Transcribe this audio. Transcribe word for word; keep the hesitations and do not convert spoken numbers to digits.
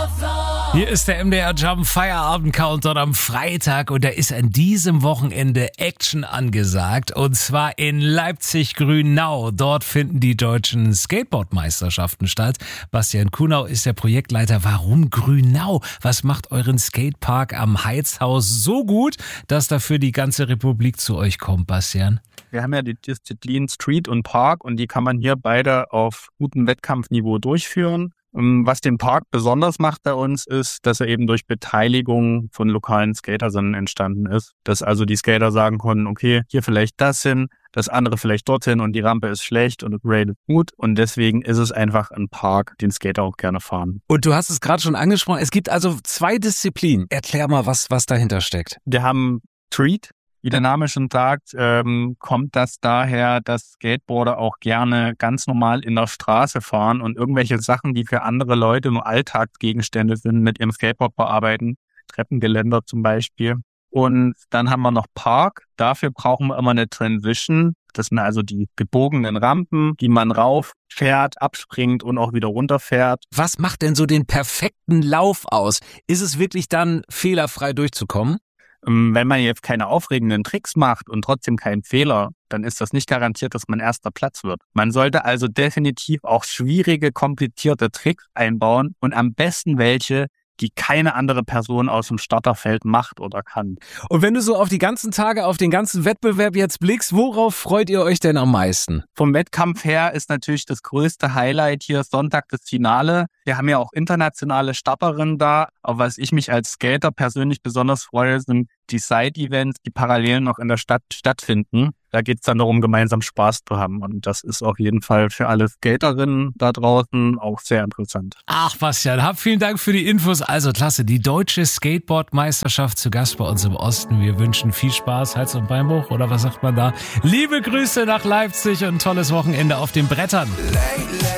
Hier ist der M D R Jump Feierabend Countdown am Freitag und da ist an diesem Wochenende Action angesagt und zwar in Leipzig-Grünau. Dort finden die deutschen Skateboardmeisterschaften statt. Bastian Kunau ist der Projektleiter. Warum Grünau? Was macht euren Skatepark am Heizhaus so gut, dass dafür die ganze Republik zu euch kommt, Bastian? Wir haben ja die Disziplin Street und Park und die kann man hier beide auf gutem Wettkampfniveau durchführen. Was den Park besonders macht bei uns ist, dass er eben durch Beteiligung von lokalen Skatersern entstanden ist. Dass also die Skater sagen konnten, okay, hier vielleicht das hin, das andere vielleicht dorthin und die Rampe ist schlecht und das Rail ist gut. Und deswegen ist es einfach ein Park, den Skater auch gerne fahren. Und du hast es gerade schon angesprochen, es gibt also zwei Disziplinen. Erklär mal, was, was dahinter steckt. Wir haben Street. Wie der Name schon sagt, ähm, kommt das daher, dass Skateboarder auch gerne ganz normal in der Straße fahren und irgendwelche Sachen, die für andere Leute nur Alltagsgegenstände sind, mit ihrem Skateboard bearbeiten. Treppengeländer zum Beispiel. Und dann haben wir noch Park. Dafür brauchen wir immer eine Transition. Das sind also die gebogenen Rampen, die man rauffährt, abspringt und auch wieder runterfährt. Was macht denn so den perfekten Lauf aus? Ist es wirklich dann fehlerfrei durchzukommen? Wenn man jetzt keine aufregenden Tricks macht und trotzdem keinen Fehler, dann ist das nicht garantiert, dass man erster Platz wird. Man sollte also definitiv auch schwierige, komplizierte Tricks einbauen und am besten welche, die keine andere Person aus dem Starterfeld macht oder kann. Und wenn du so auf die ganzen Tage, auf den ganzen Wettbewerb jetzt blickst, worauf freut ihr euch denn am meisten? Vom Wettkampf her ist natürlich das größte Highlight hier Sonntag das Finale. Wir haben ja auch internationale Starterinnen da. Auf was ich mich als Skater persönlich besonders freue, sind die Side-Events, die parallel noch in der Stadt stattfinden. Da geht es dann darum, gemeinsam Spaß zu haben. Und das ist auf jeden Fall für alle Skaterinnen da draußen auch sehr interessant. Ach, Bastian, hab vielen Dank für die Infos. Also klasse, die deutsche Skateboardmeisterschaft zu Gast bei uns im Osten. Wir wünschen viel Spaß, Hals- und Beinbruch oder was sagt man da? Liebe Grüße nach Leipzig und ein tolles Wochenende auf den Brettern.